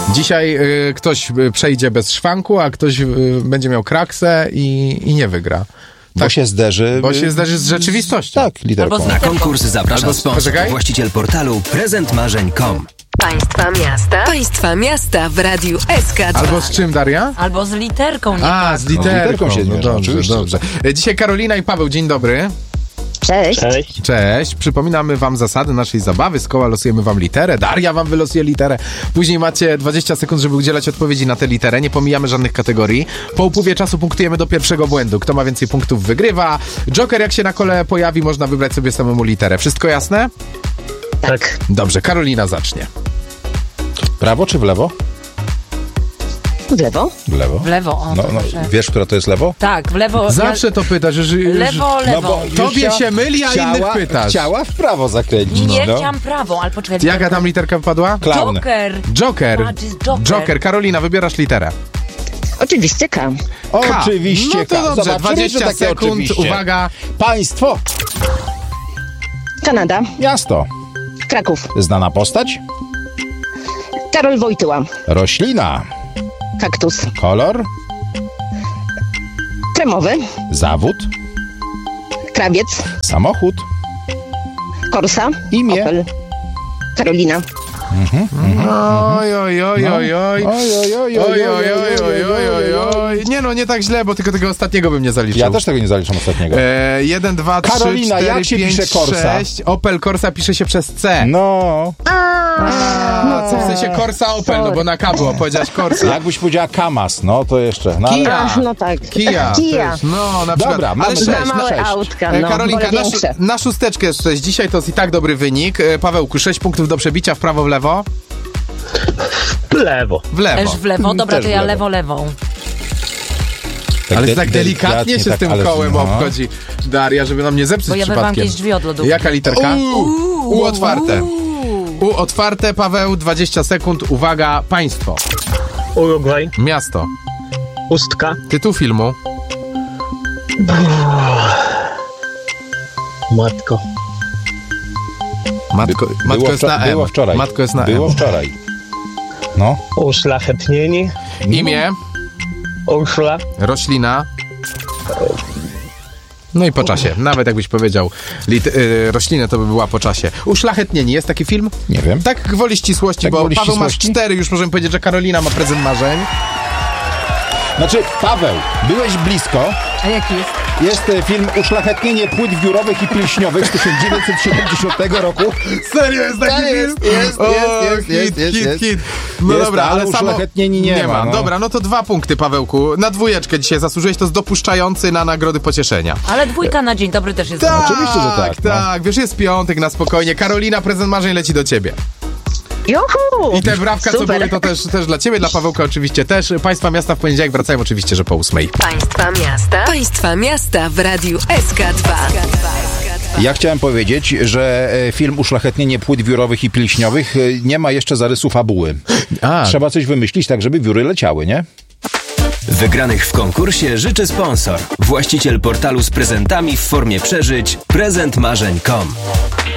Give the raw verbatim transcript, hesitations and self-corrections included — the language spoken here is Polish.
Dzisiaj y, ktoś y, przejdzie bez szwanku, a ktoś y, będzie miał kraksę i, i nie wygra. Bo Tak, się zderzy... bo się zderzy z rzeczywistością. Tak, literką. Na konkurs zaprasza Albo- sponsor, poczekaj. właściciel portalu prezent marzeń kropka com. Państwa miasta. Państwa miasta w Radiu S K dwa. Albo z czym, Daria? Albo z literką. Nie A, tak. z literką. No, z literką się zmierza, dobrze, oczywiście. dobrze. E, Dzisiaj Karolina i Paweł, dzień dobry. Cześć. Cześć. Cześć, przypominamy wam zasady naszej zabawy. Z koła losujemy wam literę, Daria wam wylosuje literę. Później macie dwadzieścia sekund, żeby udzielać odpowiedzi na tę literę. Nie pomijamy żadnych kategorii. Po upływie czasu punktujemy do pierwszego błędu. Kto ma więcej punktów, wygrywa. Joker, jak się na kole pojawi, można wybrać sobie samemu literę. Wszystko jasne? Tak. Dobrze, Karolina zacznie. Prawo czy w lewo? W lewo? W lewo. W lewo, o, No, to no, dobrze. wiesz, która to jest lewo? Tak, w lewo. Zawsze to pytasz, że... że Lewo, lewo. No bo Tobie już się myli, a chciała, innych pytasz. Chciała w prawo zakręcić. Nie, no. chciałam prawą, ale poczekaj. Jaka tam literka wypadła? Klaun. Joker. Joker. A, to jest Joker. Joker. Karolina, wybierasz literę. Oczywiście K. K. Oczywiście No to K. dobrze, Zobaczymy, dwadzieścia że takie sekund, oczywiście. uwaga. Państwo. Kanada. Miasto. Kraków. Znana postać. Karol Wojtyła. Roślina. Kaktus. Kolor. Kremowy. Zawód. Krawiec. Samochód. Korsa. Imię. Opel. Karolina. Oj, oj, oj, oj, oj. Oj, oj, oj, Oj, oj, oj, oj, oj, oj, oj. Nie no, nie tak źle, bo tylko tego ostatniego bym nie zaliczył. Ja też tego nie zaliczam ostatniego. E, jeden, dwa, trzy, Karolina, cztery, jak się pięć, pisze Corsa? sześć. Opel Corsa pisze się przez C. No. A, w sensie Corsa Opel, no bo na K było, powiedziałaś Corsa. Jakbyś powiedziała Kamaz, no to jeszcze. No, ale... Kia. Ach, no tak. Kia. Kia. Też, no, na przykład. Dobra, ale mamy sześć, Za sześć, na małe sześć. autka, E, no. Karolinka, wolę na, większe. na szósteczkę jest sześć. Dzisiaj to jest i tak dobry wynik. E, Pawełku, sześć punktów do przebicia w prawo, w lewo. W lewo. W lewo. Też w lewo, dobra, Też to w ja lewo. lewo, lewą. Tak Ale de- tak delikatnie się z tak, tym ale- kołem no. obchodzi Daria, żeby nam nie zepsuć Bo ja wyrwam przypadkiem. jakieś drzwi od lodówki. Jaka literka? U, U otwarte. U otwarte, Paweł, dwadzieścia sekund. Uwaga, państwo. Urugwaj. Miasto. Pustka. Tytuł filmu. Matko. Matko, By- matko było jest wczor- na M. Było wczoraj. Matko jest na Było M. wczoraj. No. Uszlachetnieni. Imię, Urszula. roślina. No i po czasie. Nawet jakbyś powiedział lit, y, roślinę, to by była po czasie. Uszlachetnieni. Jest taki film? Nie wiem. Tak gwoli ścisłości, Tak bo gwoli Paweł masz ścisłości? cztery. Już możemy powiedzieć, że Karolina ma prezent marzeń. Znaczy, Paweł, byłeś blisko. A jaki jest? Jest e, film Uszlachetnienie płyt wiórowych i pilśniowych z tysiąc dziewięćset siedemdziesiątego roku. Serio, jest taki Tak, film? jest, jest, O, jest, jest, hit, jest, hit, jest. hit. No Jest, dobra, ale ale samo... uszlachetnieni nie ma, no. Dobra, no to dwa punkty, Pawełku. Na dwójeczkę dzisiaj zasłużyłeś, to jest dopuszczający na nagrody pocieszenia. Ale dwójka na dzień dobry też jest. Tak, Oczywiście, że tak, no. Tak, wiesz, jest piątek, na spokojnie. Karolina, prezent marzeń leci do ciebie. Juhu! I te brawka, co Super. były, to też, też dla ciebie, dla Pawełka oczywiście też. Państwa miasta w poniedziałek wracają oczywiście, że po ósmej. Państwa miasta. Państwa miasta w Radiu S K dwa. Ja chciałem powiedzieć, że e, film Uszlachetnienie płyt wiórowych i pilśniowych e, nie ma jeszcze zarysu fabuły. A. Trzeba coś wymyślić tak, żeby wióry leciały, nie? Wygranych w konkursie życzy sponsor. Właściciel portalu z prezentami w formie przeżyć prezent marzeń kropka com.